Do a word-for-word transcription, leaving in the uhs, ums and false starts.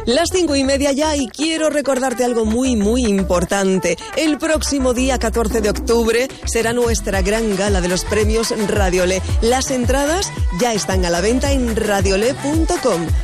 Las cinco y media ya y quiero recordarte algo muy, muy importante. El próximo día catorce de octubre será nuestra gran gala de los premios Radiolé. Las entradas ya están a la venta en radiolé punto com.